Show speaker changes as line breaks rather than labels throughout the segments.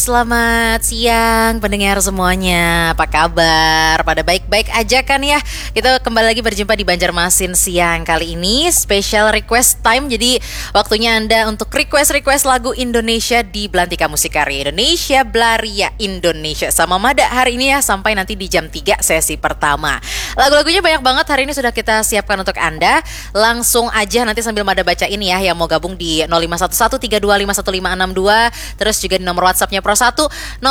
Selamat siang pendengar semuanya, apa kabar? Pada baik-baik aja kan ya? Kita kembali lagi berjumpa di Banjarmasin siang kali ini special request time. Jadi waktunya Anda untuk request lagu Indonesia di Belantika Musik Karya Indonesia, Blaria Indonesia sama Mada hari ini ya, sampai nanti di jam 3 sesi pertama. Lagu-lagunya banyak banget hari ini sudah kita siapkan untuk Anda. Langsung aja nanti sambil Mada baca ini ya, yang mau gabung di 051132511562, terus juga di nomor WhatsApp-nya Pro 1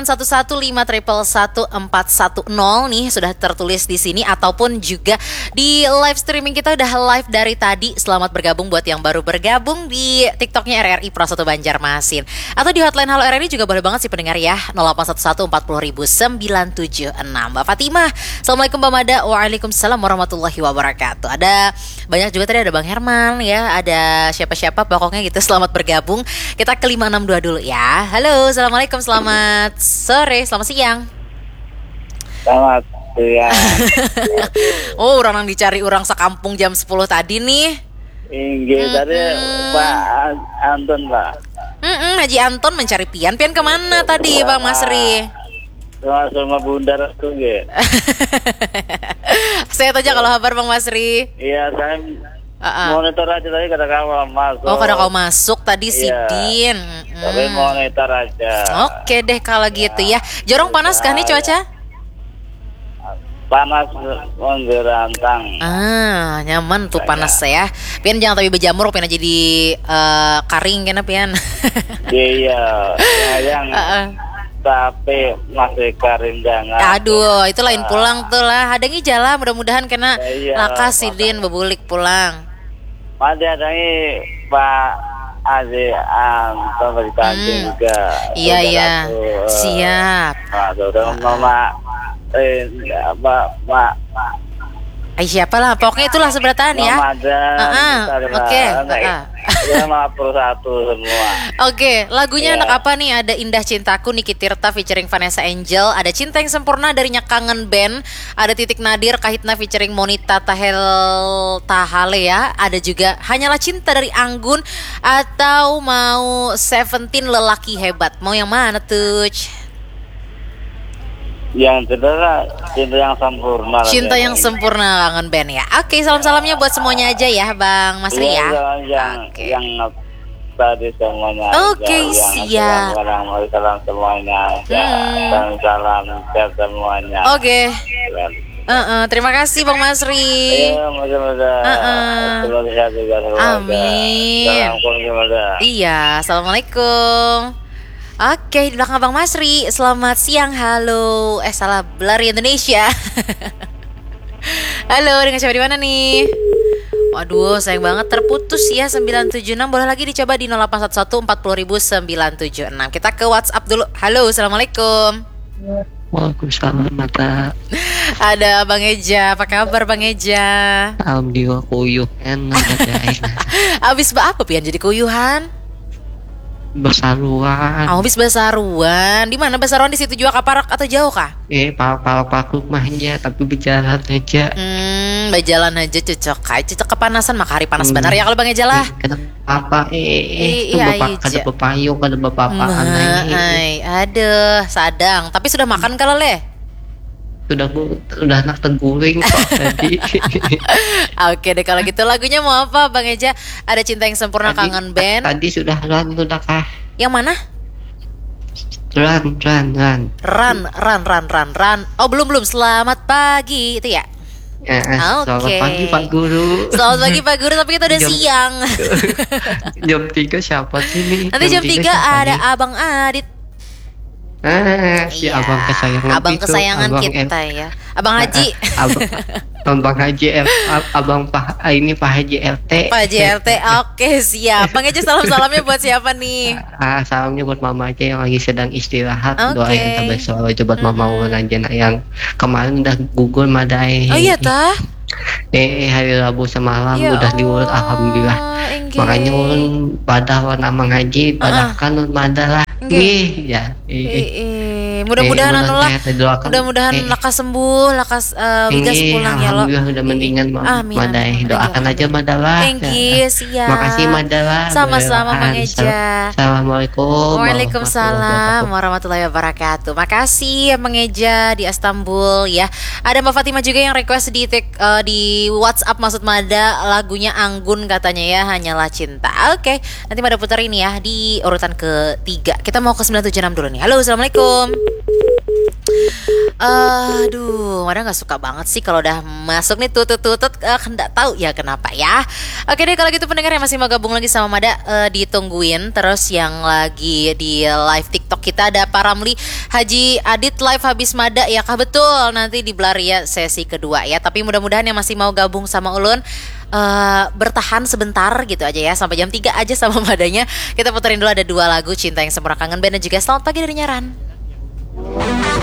081153111410 nih sudah tertulis di sini, ataupun juga di live streaming kita udah live dari tadi. Selamat bergabung buat yang baru bergabung di TikToknya RRI Pro 1 Banjarmasin, atau di hotline Halo RRI juga boleh banget sih pendengar ya, 0811400976. Mbak Fatimah, Assalamualaikum Mbak Mada. Waalaikumsalam warahmatullahi wabarakatuh. Ada banyak juga tadi, ada Bang Herman ya, ada siapa-siapa pokoknya gitu. Selamat bergabung. Kita ke 562 dulu ya. Halo, Assalamualaikum, selamat sore, selamat siang.
Selamat siang.
Oh, orang yang dicari orang sekampung jam 10 tadi nih.
Inggih, tadi Pak Anton, Pak.
Haji Anton mencari Pian kemana tadi Bang Masri?
Sama Bundar itu nggih.
Saya aja kalau kabar Bang Masri.
Iya, saya monitor aja tadi kata kamu masuk.
Oh, kada kau masuk tadi si Din.
Tapi monitor aja.
Oke deh kalau gitu ya. Jorong panas kah nih cuaca?
Panas menggerantang.
Nyaman tuh panas ya. Pian jangan tapi berjamur, pian aja di karing kena pian.
Iya, yang tapi masih karindangan.
Aduh, itu lain pulang tuh lah. Hadangi jalan, mudah-mudahan kena lakas si Din bebulik pulang.
Masih hadangi Pak Aziz Anton dari Tanjung juga.
Iya. Siap.
Udah Mama Pak
siapa lah, pokoknya itulah seberatan ya. Oke.
Sama Pro 1 semua.
Oke, lagunya anak apa nih? Ada Indah Cintaku Niki Tirta featuring Vanessa Angel, ada Cinta Yang Sempurna dari Kangen Band, ada Titik Nadir Kahitna featuring Monita Tahale ya, ada juga Hanyalah Cinta dari Anggun, atau mau Seventeen Lelaki Hebat. Mau yang mana tuh?
Yang cedera Cinta Yang Sempurna.
Cinta Yang Sempurna Kangen Band ya. Oke, salam-salamnya buat semuanya aja ya Bang Masri ya.
Yang tadi semuanya.
Oke, siap.
Salam semuanya. Salam sehat semuanya.
Oke. Terima kasih Bang Masri.
Iya, mudah-mudahan. Semoga sehat juga semuanya.
Amin. Iya, assalamualaikum. Oke, di belakang Bang Masri. Selamat siang, halo. Salah, Blaria Indonesia. Halo, dengan siapa di mana nih? Waduh, sayang banget terputus ya 976. Boleh lagi dicoba di 0811400976. Kita ke WhatsApp dulu. Halo, assalamualaikum.
Waalaikumsalam Mata.
Ada Bang Eja, apa kabar Bang Eja?
Alhamdulillah kuyuh enak aja.
Abis apa pian jadi kuyuhan?
Bersaruan.
Habis bersaruan. Di mana bersaruan, di situ juga Kaparak atau jauh kah?
Pak rumahnya tapi berjalan aja.
Berjalan aja cocok kepanasan, maka hari panas benar ya kalau Bang Eja lah.
Kenapa ada pepayung, ada bapak-bapakan
aduh, sadang. Tapi sudah makan kalau leh?
Sudah nak terguling kok tadi.
Oke deh kalau gitu, lagunya mau apa Bang Eja? Ada Cinta Yang Sempurna Kangen Band.
Tadi sudah kah?
Yang mana?
Run.
Oh belum. Selamat pagi itu ya.
Selamat pagi Pak Guru.
Selamat pagi Pak Guru, tapi kita udah siang.
Jam 3 siapa sih nih?
Nanti jam 3 ada Abang Adit.
Abang kesayangan
kesayangan kita ya, Abang Haji.
Abang Haji, Abang Pak Haji RT.
Pak Haji RT, oke siap. Bang Haji, salamnya buat siapa nih?
Salamnya buat Mama aja yang lagi sedang istirahat. Doain sampai selalu buat Mama Ulan aja yang kemarin udah gugur madai.
Oh iya tah?
Hari Rabu semalam udah diurut, alhamdulillah. Makanya ulun pada warna mengaji, padahkan ulun pada lah. Ya.
Mudah-mudahan anu lah. Mudah-mudahan lekas sembuh, lekas bisa pulang ya lo.
Alhamdulillah udah mendingan Madai. Doakan aja Madalah.
Thank you, siap.
Makasih Madalah.
Sama-sama Mang Eja.
Assalamualaikum.
Waalaikumsalam warahmatullahi wabarakatuh. Makasih ya Mang Eja di Istanbul ya. Ada Mbak Fatima juga yang request di WhatsApp maksud Mada lagunya Anggun katanya ya, Hanyalah Cinta. Oke, nanti Mada putar ini ya di urutan ketiga. Kita mau ke 976 dulu nih. Halo, assalamualaikum. Aduh, Mada nggak suka banget sih kalau udah masuk nih tutut-tutut, nggak tahu ya kenapa ya. Oke deh, kalau gitu pendengar yang masih mau gabung lagi sama Mada, ditungguin. Terus yang lagi di live TikTok kita ada Pak Ramli Haji Adit live habis Mada ya kah? Betul, nanti di Blaria sesi kedua ya. Tapi mudah-mudahan yang masih mau gabung sama Ulun bertahan sebentar gitu aja ya, sampai jam 3 aja sama Madanya. Kita puterin dulu ada 2 lagu, Cinta yang Sempurna Kangen Band dan juga Selamat Pagi dari Nyaran.